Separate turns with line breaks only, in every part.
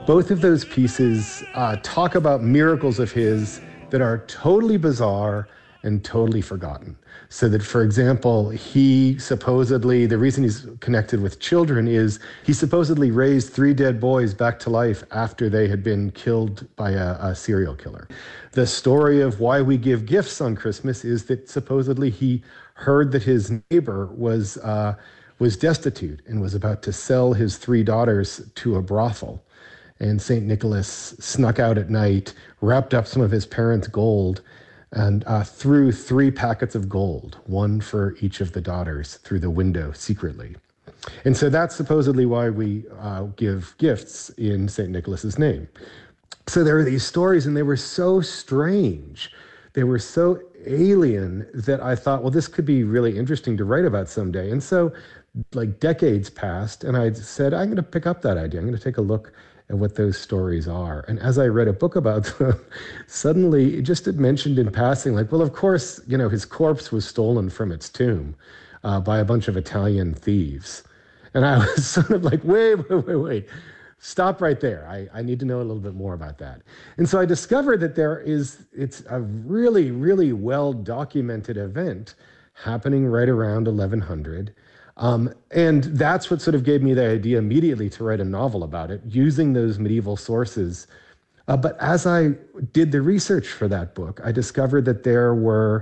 Both of those pieces talk about miracles of his that are totally bizarre and totally forgotten. So that, for example, he supposedly, the reason he's connected with children is he supposedly raised 3 dead boys back to life after they had been killed by a serial killer. The story of why we give gifts on Christmas is that supposedly he heard that his neighbor was destitute and was about to sell his 3 daughters to a brothel. And St. Nicholas snuck out at night, wrapped up some of his parents' gold, and threw 3 packets of gold, 1 for each of the daughters, through the window secretly. And so that's supposedly why we give gifts in St. Nicholas's name. So there are these stories, and they were so strange. They were so alien that I thought, well, this could be really interesting to write about someday. And so like decades passed, and I said, I'm going to pick up that idea. I'm going to take a look at what those stories are. And as I read a book about them, suddenly it just had mentioned in passing, like, well, of course, his corpse was stolen from its tomb by a bunch of Italian thieves. And I was sort of like, wait. Stop right there. I need to know a little bit more about that. And so I discovered that it's a really, really well-documented event happening right around 1100. And that's what sort of gave me the idea immediately to write a novel about it, using those medieval sources. But as I did the research for that book, I discovered that there were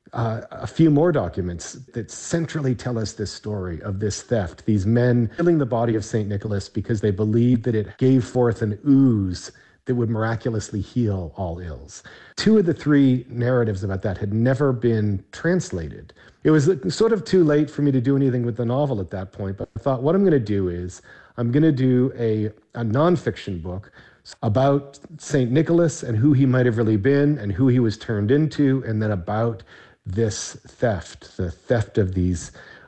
a few more documents that centrally tell us this story of this theft, these men killing the body of St. Nicholas because they believed that it gave forth an ooze that would miraculously heal all ills. 2 of the 3 narratives about that had never been translated. It was sort of too late for me to do anything with the novel at that point, but I thought what I'm going to do is I'm going to do a nonfiction book about St. Nicholas and who he might have really been and who he was turned into, and then about this theft, the theft of these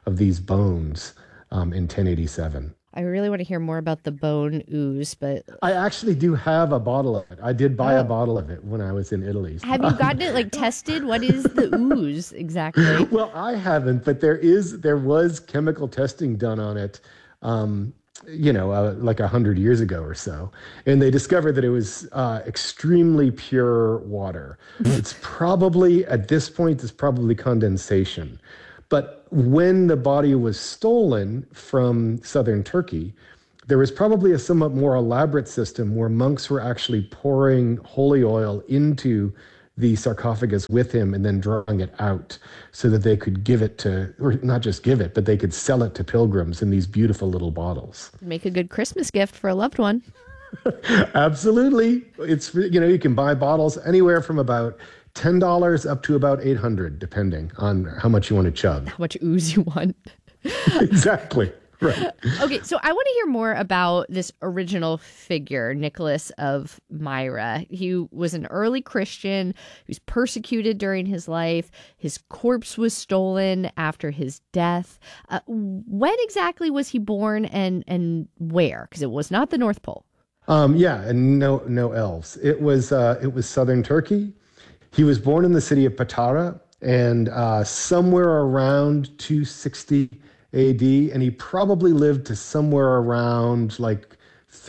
bones in 1087.
I really want to hear more about the bone ooze, but
I actually do have a bottle of it. I did buy a bottle of it when I was in Italy.
Have you gotten it tested? What is the ooze exactly?
Well, I haven't, but there was chemical testing done on it, like 100 years ago or so, and they discovered that it was extremely pure water. It's probably at this point, it's probably condensation. But when the body was stolen from southern Turkey, there was probably a somewhat more elaborate system where monks were actually pouring holy oil into the sarcophagus with him and then drawing it out so that they could give it to, or not just give it, but they could sell it to pilgrims in these beautiful little bottles.
Make a good Christmas gift for a loved one.
Absolutely. It's, you can buy bottles anywhere from about $10 up to about $800, depending on how much you want to chug.
How much ooze you want.
Exactly. Right.
Okay, so I want to hear more about this original figure, Nicholas of Myra. He was an early Christian. He was persecuted during his life. His corpse was stolen after his death. When exactly was he born and where? Because it was not the North Pole.
And no elves. It was southern Turkey. He was born in the city of Patara, and somewhere around 260 AD, and he probably lived to somewhere around like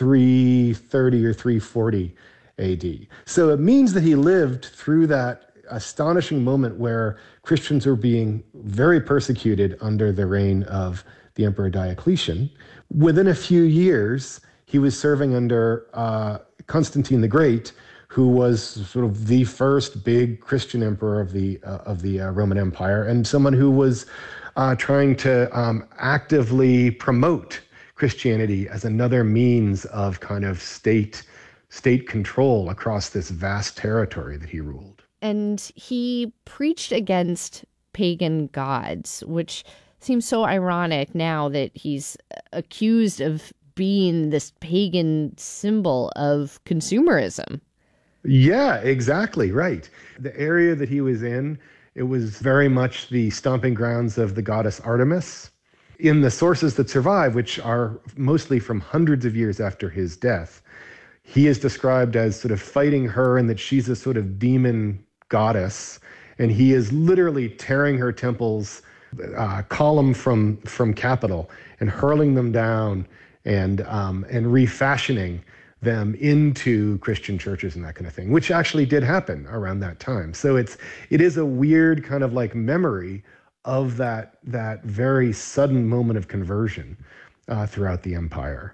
330 or 340 AD. So it means that he lived through that astonishing moment where Christians were being very persecuted under the reign of the Emperor Diocletian. Within a few years, he was serving under Constantine the Great, who was sort of the first big Christian emperor of the Roman Empire, and someone who was trying to actively promote Christianity as another means of kind of state control across this vast territory that he ruled.
And he preached against pagan gods, which seems so ironic now that he's accused of being this pagan symbol of consumerism.
Yeah, exactly right. The area that he was in, it was very much the stomping grounds of the goddess Artemis. In the sources that survive, which are mostly from hundreds of years after his death, he is described as sort of fighting her and that she's a sort of demon goddess. And he is literally tearing her temples column from capital and hurling them down and refashioning them into Christian churches and that kind of thing, which actually did happen around that time. So it is a weird kind of like memory of that very sudden moment of conversion throughout the empire.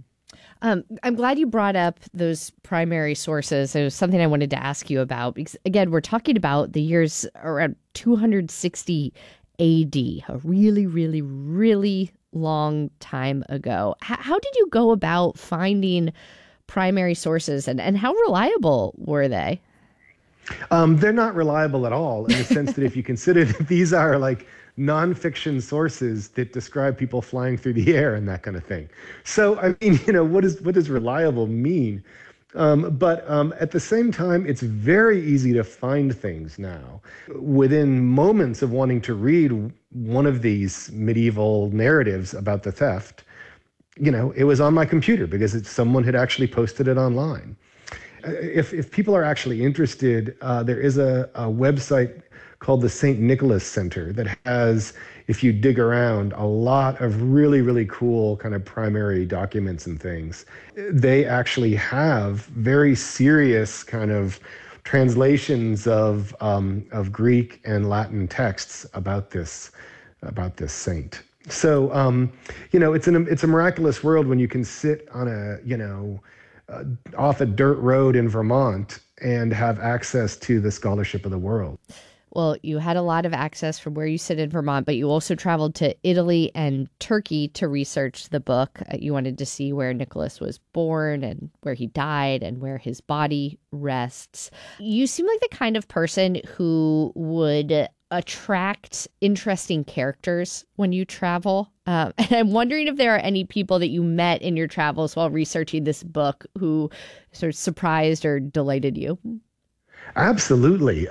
I'm glad you brought up those primary sources. It was something I wanted to ask you about because, again, we're talking about the years around 260 AD, a really, really, really long time ago. How did you go about finding primary sources and how reliable were they?
They're not reliable at all in the sense that if you consider that these are like nonfiction sources that describe people flying through the air and that kind of thing. So, I mean, what does reliable mean? But at the same time, it's very easy to find things now. Within moments of wanting to read one of these medieval narratives about the theft, it was on my computer because someone had actually posted it online. If people are actually interested, there is a website called the St. Nicholas Center that has, if you dig around, a lot of really, really cool kind of primary documents and things. They actually have very serious kind of translations of Greek and Latin texts about this saint. So, it's a miraculous world when you can sit on off a dirt road in Vermont and have access to the scholarship of the world.
Well, you had a lot of access from where you sit in Vermont, but you also traveled to Italy and Turkey to research the book. You wanted to see where Nicholas was born and where he died and where his body rests. You seem like the kind of person who would attract interesting characters when you travel. And I'm wondering if there are any people that you met in your travels while researching this book who sort of surprised or delighted you.
Absolutely.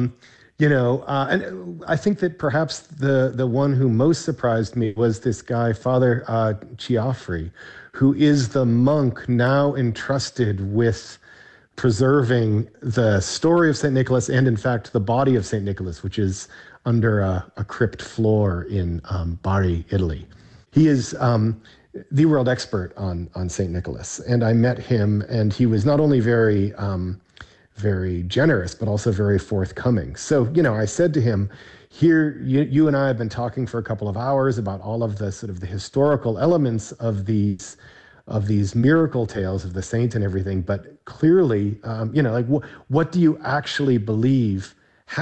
And I think that perhaps the one who most surprised me was this guy, Father Chiaffri, who is the monk now entrusted with preserving the story of St. Nicholas and, in fact, the body of St. Nicholas, which is under a crypt floor in Bari, Italy. He is the world expert on St. Nicholas, and I met him, and he was not only very generous, but also very forthcoming. So, I said to him, here, you and I have been talking for a couple of hours about all of the sort of the historical elements of these miracle tales of the saint and everything. But clearly, what do you actually believe